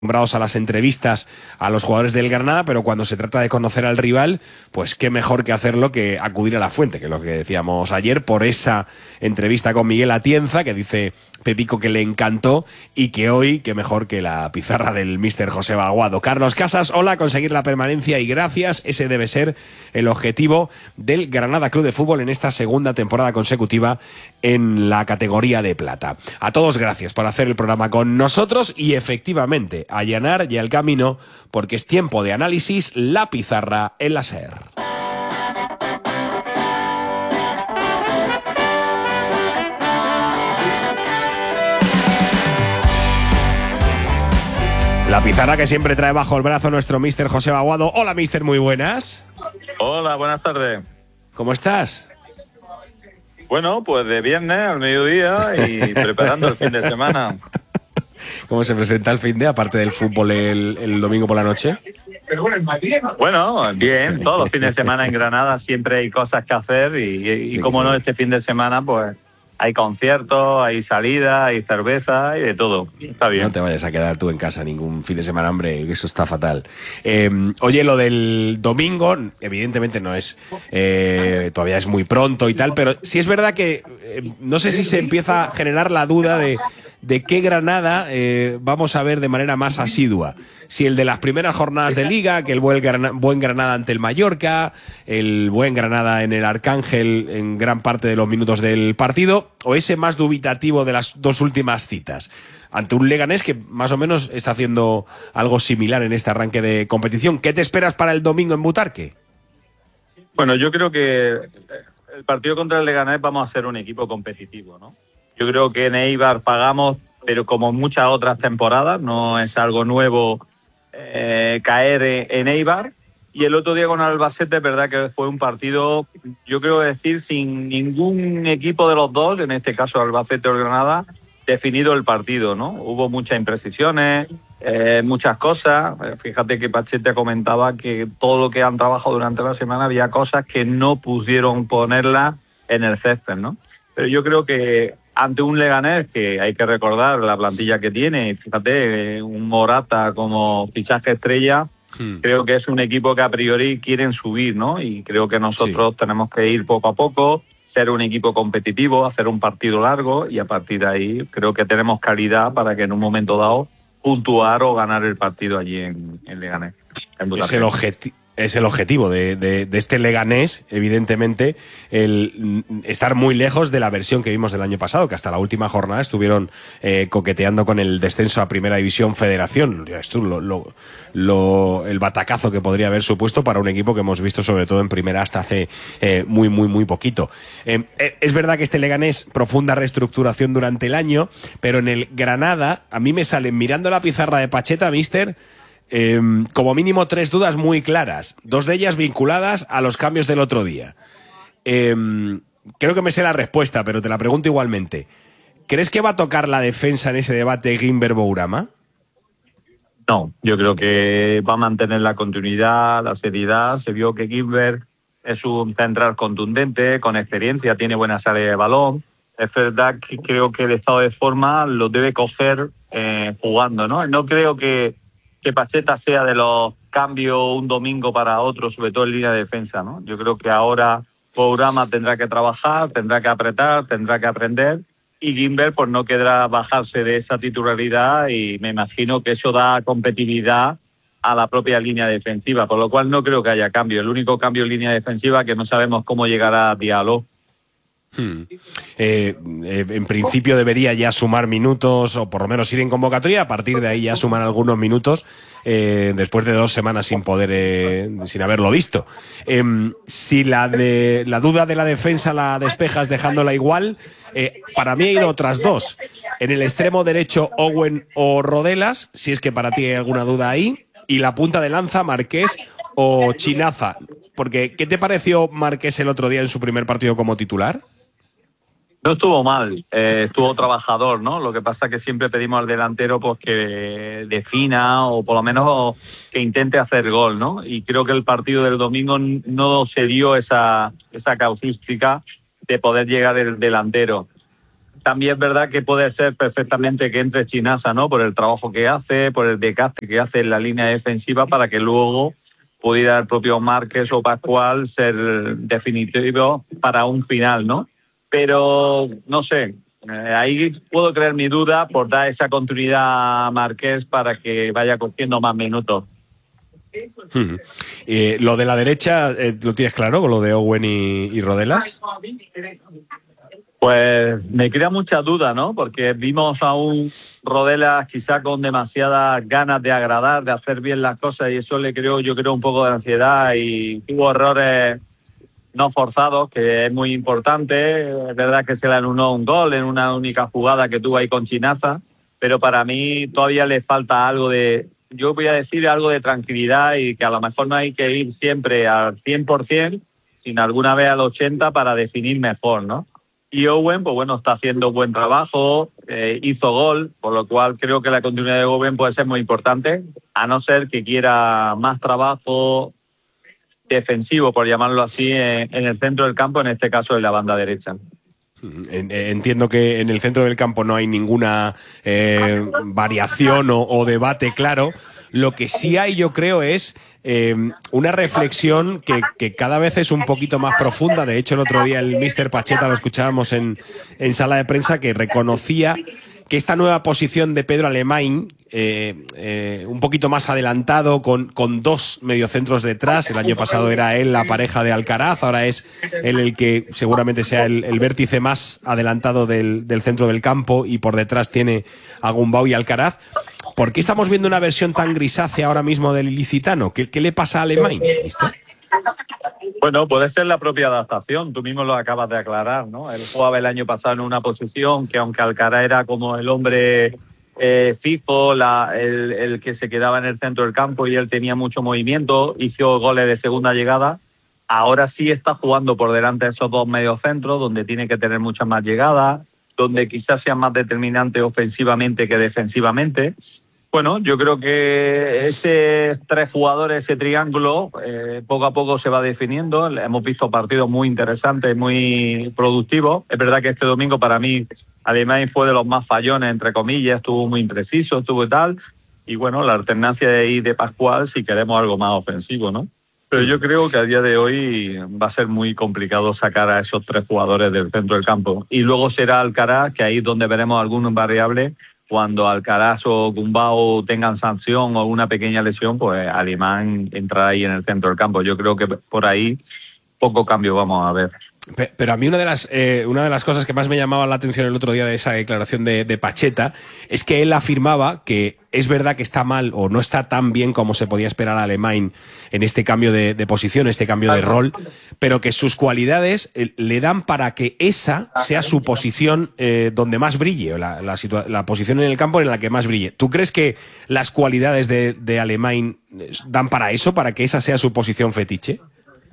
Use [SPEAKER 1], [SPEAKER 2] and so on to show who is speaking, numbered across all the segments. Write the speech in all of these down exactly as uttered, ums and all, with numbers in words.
[SPEAKER 1] acostumbrados a las entrevistas a los jugadores del Granada, pero cuando se trata de conocer al rival, pues qué mejor que hacerlo que acudir a la fuente, que es lo que decíamos ayer, por esa entrevista con Miguel Atienza, que dice Pepico que le encantó, y que hoy, qué mejor que la pizarra del míster Joseba Aguado. Carlos Casas, hola, conseguir la permanencia y gracias, ese debe ser el objetivo del Granada Club de Fútbol en esta segunda temporada consecutiva en la categoría de plata. A todos gracias por hacer el programa con nosotros y efectivamente allanar ya el camino, porque es tiempo de análisis, la pizarra en la SER. La pizarra que siempre trae bajo el brazo nuestro míster Joseba Aguado. Hola, míster, muy buenas.
[SPEAKER 2] Hola, buenas tardes.
[SPEAKER 1] ¿Cómo estás?
[SPEAKER 2] Bueno, pues de viernes al mediodía y preparando el fin de semana.
[SPEAKER 1] ¿Cómo se presenta el fin de, aparte del fútbol, el, el domingo por la noche?
[SPEAKER 2] Bueno, bien, todos los fines de semana en Granada siempre hay cosas que hacer y, y, y como no, este fin de semana pues hay conciertos, hay salidas, hay cerveza y de todo. Está bien.
[SPEAKER 1] No te vayas a quedar tú en casa ningún fin de semana, hombre, eso está fatal. Eh, oye, lo del domingo, evidentemente no es, eh, todavía es muy pronto y tal, pero sí es verdad que eh, no sé si se empieza a generar la duda de, de qué Granada eh, vamos a ver de manera más asidua. Si el de las primeras jornadas de Liga, que el buen Granada, buen Granada ante el Mallorca, el buen Granada en el Arcángel en gran parte de los minutos del partido, o ese más dubitativo de las dos últimas citas, ante un Leganés que más o menos está haciendo algo similar en este arranque de competición. ¿Qué te esperas para el domingo en Butarque?
[SPEAKER 2] Bueno, yo creo que el partido contra el Leganés vamos a ser un equipo competitivo, ¿no? Yo creo que en Eibar pagamos, pero como muchas otras temporadas, no es algo nuevo eh, caer en Eibar. Y el otro día con Albacete, es verdad que fue un partido, yo creo decir, sin ningún equipo de los dos, en este caso Albacete o Granada, definido el partido, ¿no? Hubo muchas imprecisiones, eh, muchas cosas. Fíjate que Pachete comentaba que todo lo que han trabajado durante la semana había cosas que no pudieron ponerlas en el césped, ¿no? Pero yo creo que ante un Leganés, que hay que recordar la plantilla que tiene, fíjate, un Morata como fichaje estrella, Hmm. creo que es un equipo que a priori quieren subir, ¿no? Y creo que nosotros sí. tenemos que ir poco a poco, ser un equipo competitivo, hacer un partido largo y a partir de ahí creo que tenemos calidad para que en un momento dado puntuar o ganar el partido allí en, en Leganés. En
[SPEAKER 1] es el objetivo. Es el objetivo de, de, de este Leganés, evidentemente, el estar muy lejos de la versión que vimos del año pasado, que hasta la última jornada estuvieron eh, coqueteando con el descenso a Primera División Federación. Esto, lo, lo, lo, el batacazo que podría haber supuesto para un equipo que hemos visto sobre todo en Primera hasta hace eh, muy, muy, muy poquito. Eh, es verdad que este Leganés, profunda reestructuración durante el año, pero en el Granada, a mí me salen, mirando la pizarra de Pacheta, míster, Eh, como mínimo tres dudas muy claras, dos de ellas vinculadas a los cambios del otro día. Eh, creo que me sé la respuesta, pero te la pregunto igualmente. ¿Crees que va a tocar la defensa en ese debate Guimber-Bourama?
[SPEAKER 2] No, yo creo que va a mantener la continuidad, la seriedad. Se vio que Guimber es un central contundente, con experiencia, tiene buena salida de balón. Es verdad que creo que el estado de forma lo debe coger eh, jugando, ¿no? No creo que que Pacheta sea de los cambios un domingo para otro, sobre todo en línea de defensa, ¿no? Yo creo que ahora Bourama tendrá que trabajar, tendrá que apretar, tendrá que aprender, y Guimber pues no quedará bajarse de esa titularidad y me imagino que eso da competitividad a la propia línea defensiva, por lo cual no creo que haya cambio. El único cambio en línea defensiva que no sabemos cómo llegará Diallo.
[SPEAKER 1] Hmm. Eh, eh, en principio debería ya sumar minutos o por lo menos ir en convocatoria, a partir de ahí ya sumar algunos minutos eh, después de dos semanas sin poder eh, sin haberlo visto. Eh, si la de la duda de la defensa la despejas dejándola igual, eh, para mí ha ido otras dos. En el extremo derecho Owen o Rodelas, si es que para ti hay alguna duda ahí, y la punta de lanza Marqués o Chinaza, porque ¿qué te pareció Marqués el otro día en su primer partido como titular?
[SPEAKER 2] No estuvo mal, eh, estuvo trabajador, ¿no? Lo que pasa es que siempre pedimos al delantero pues que defina o por lo menos que intente hacer gol, ¿no? Y creo que el partido del domingo no se dio esa, esa causística de poder llegar el delantero. también es verdad que puede ser perfectamente que entre Chinasa, ¿no? Por el trabajo que hace, por el desgaste que hace en la línea defensiva, para que luego pudiera el propio Márquez o Pascual ser definitivo para un final, ¿no? Pero, no sé, eh, ahí puedo creer mi duda por dar esa continuidad a Márquez para que vaya cogiendo más minutos.
[SPEAKER 1] Hmm. Eh, lo de la derecha, eh, ¿lo tienes claro con lo de Owen y, y Rodelas?
[SPEAKER 2] Pues me crea mucha duda, ¿no? Porque vimos a un Rodelas quizá con demasiadas ganas de agradar, de hacer bien las cosas, y eso le creó, yo creo, un poco de ansiedad, y tuvo errores no forzados, que es muy importante. Es verdad que se le anuló un gol en una única jugada que tuvo ahí con Chinasa, pero para mí todavía le falta algo de, yo voy a decir algo de tranquilidad, y que a lo mejor no hay que ir siempre al cien por ciento, sino alguna vez al ochenta para definir mejor, ¿no? Y Owen, pues bueno, está haciendo buen trabajo, eh, hizo gol, por lo cual creo que la continuidad de Owen puede ser muy importante, a no ser que quiera más trabajo defensivo, por llamarlo así, en, en el centro del campo, en este caso en la banda derecha.
[SPEAKER 1] Entiendo que en el centro del campo no hay ninguna eh, variación o, o debate claro. Lo que sí hay, yo creo, es eh, una reflexión que, que cada vez es un poquito más profunda. De hecho, el otro día el míster Pacheta lo escuchábamos en, en sala de prensa, que reconocía que esta nueva posición de Pedro Alemany, eh, eh, un poquito más adelantado, con, con dos mediocentros detrás, el año pasado era él la pareja de Alcaraz, ahora es él el que seguramente sea el, el vértice más adelantado del, del centro del campo, y por detrás tiene a Gumbau y Alcaraz. ¿Por qué estamos viendo una versión tan grisácea ahora mismo del ilicitano? ¿Qué, qué le pasa a Alemany, mister?
[SPEAKER 2] Bueno, puede ser la propia adaptación, tú mismo lo acabas de aclarar, ¿no? Él jugaba el año pasado en una posición que, aunque Alcaraz era como el hombre eh, fijo, la, el, el que se quedaba en el centro del campo, y él tenía mucho movimiento, hizo goles de segunda llegada, ahora sí está jugando por delante de esos dos mediocentros, donde tiene que tener muchas más llegadas, donde quizás sea más determinante ofensivamente que defensivamente. Bueno, yo creo que ese tres jugadores, ese triángulo, eh, poco a poco se va definiendo. Hemos visto partidos muy interesantes, muy productivos. Es verdad que este domingo para mí, Alemany fue de los más fallones, entre comillas, estuvo muy impreciso, estuvo y tal. Y bueno, la alternancia de ahí de Pascual si queremos algo más ofensivo, ¿no? Pero yo creo que a día de hoy va a ser muy complicado sacar a esos tres jugadores del centro del campo. Y luego será Alcaraz, que ahí es donde veremos algunas variables. Cuando Alcaraz o Gumbau tengan sanción o una pequeña lesión, pues Alemany entrará ahí en el centro del campo. Yo creo que por ahí poco cambio vamos a ver.
[SPEAKER 1] Pero a mí una de las eh, una de las cosas que más me llamaba la atención el otro día de esa declaración de, de Pacheta es que él afirmaba que es verdad que está mal o no está tan bien como se podía esperar a Alemany en este cambio de, de posición, este cambio de rol, pero que sus cualidades eh, le dan para que esa sea su posición eh, donde más brille, la, la, situa- la posición en el campo en la que más brille. ¿Tú crees que las cualidades de, de Alemany dan para eso, para que esa sea su posición fetiche?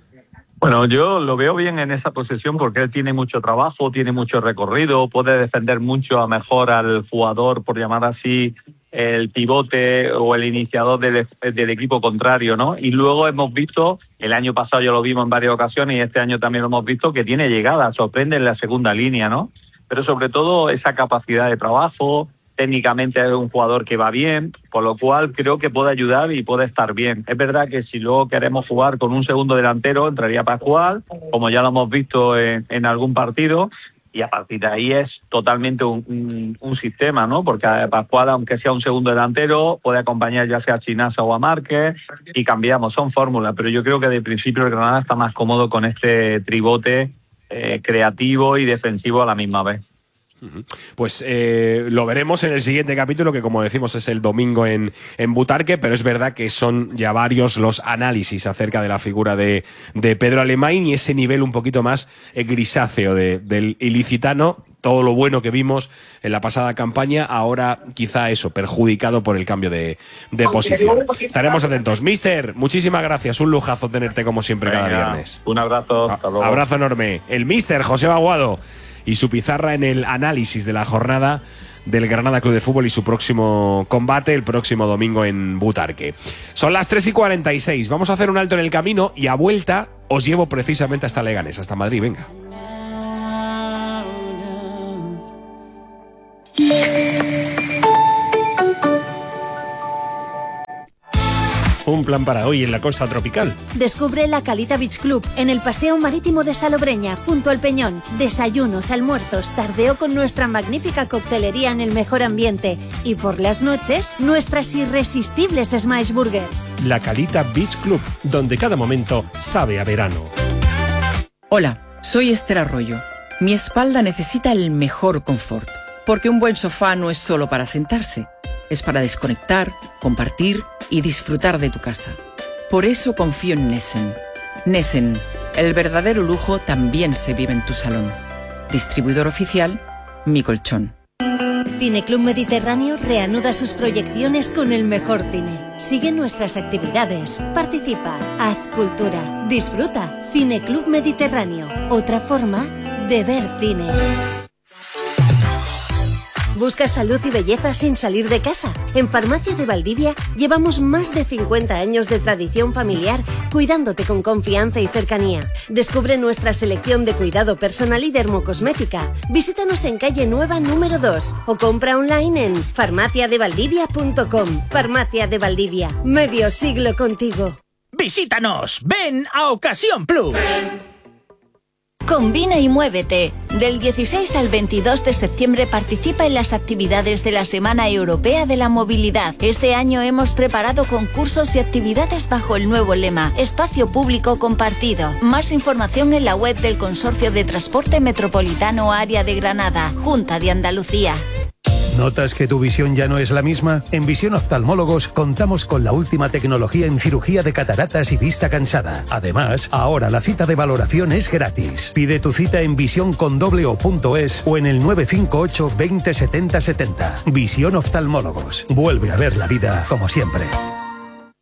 [SPEAKER 2] Bueno, yo lo veo bien en esa posición porque él tiene mucho trabajo, tiene mucho recorrido, puede defender mucho a mejor al jugador, por llamar así, el pivote o el iniciador del, del equipo contrario, ¿no? Y luego hemos visto, el año pasado ya lo vimos en varias ocasiones y este año también lo hemos visto, que tiene llegada, sorprende en la segunda línea, ¿no? Pero sobre todo esa capacidad de trabajo. Técnicamente es un jugador que va bien, por lo cual creo que puede ayudar y puede estar bien. Es verdad que si luego queremos jugar con un segundo delantero, entraría Pascual, como ya lo hemos visto en, en algún partido, y a partir de ahí es totalmente un, un, un sistema, ¿no? Porque Pascual, aunque sea un segundo delantero, puede acompañar ya sea a Chinasa o a Márquez, y cambiamos, son fórmulas, pero yo creo que de principio el Granada está más cómodo con este tribote eh, creativo y defensivo a la misma vez.
[SPEAKER 1] Pues eh, lo veremos en el siguiente capítulo, que como decimos es el domingo en, en Butarque, pero es verdad que son ya varios los análisis acerca de la figura de, de Pedro Alemany y ese nivel un poquito más eh, grisáceo de, del ilicitano. Todo lo bueno que vimos en la pasada campaña, ahora quizá eso, perjudicado por el cambio de, de posición. Estaremos atentos. Mister, muchísimas gracias, un lujazo tenerte como siempre. Venga, cada viernes.
[SPEAKER 2] Un abrazo, hasta luego.
[SPEAKER 1] Abrazo enorme. El Mister José Baguado y su pizarra en el análisis de la jornada del Granada Club de Fútbol y su próximo combate el próximo domingo en Butarque. Son las tres y cuarenta y seis. Vamos a hacer un alto en el camino y a vuelta os llevo precisamente hasta Leganés, hasta Madrid. Venga.
[SPEAKER 3] un plan para hoy en la costa tropical.
[SPEAKER 4] Descubre la Calita Beach Club en el Paseo Marítimo de Salobreña, junto al Peñón. Desayunos, almuerzos, tardeo con nuestra magnífica coctelería en el mejor ambiente. Y por las noches, nuestras irresistibles Smash Burgers.
[SPEAKER 3] La Calita Beach Club, donde cada momento sabe a verano.
[SPEAKER 5] Hola, soy Esther Arroyo. Mi espalda necesita el mejor confort, porque un buen sofá no es solo para sentarse, es para desconectar, compartir y disfrutar de tu casa. Por eso confío en Nessen. Nessen, el verdadero lujo también se vive en tu salón. Distribuidor oficial, Mi Colchón.
[SPEAKER 4] Cineclub Mediterráneo reanuda sus proyecciones con el mejor cine. Sigue nuestras actividades, participa, haz cultura, disfruta. Cineclub Mediterráneo, otra forma de ver cine. ¿Buscas salud y belleza sin salir de casa? En Farmacia de Valdivia llevamos más de cincuenta años de tradición familiar cuidándote con confianza y cercanía. Descubre nuestra selección de cuidado personal y dermocosmética. Visítanos en calle Nueva número dos o compra online en farmacia de valdivia punto com. Farmacia de Valdivia, medio siglo contigo.
[SPEAKER 6] ¡Visítanos! ¡Ven a Ocasión Plus!
[SPEAKER 7] Combina y muévete. Del dieciséis al veintidós de septiembre participa en las actividades de la Semana Europea de la Movilidad. Este año hemos preparado concursos y actividades bajo el nuevo lema Espacio Público Compartido. Más información en la web del Consorcio de Transporte Metropolitano Área de Granada, Junta de Andalucía.
[SPEAKER 8] ¿Notas que tu visión ya no es la misma? En Visión Oftalmólogos contamos con la última tecnología en cirugía de cataratas y vista cansada. Además, ahora la cita de valoración es gratis. Pide tu cita en visión con doble o punto es o en el nueve cinco ocho veinte setenta setenta. Visión Oftalmólogos. Vuelve a ver la vida como siempre.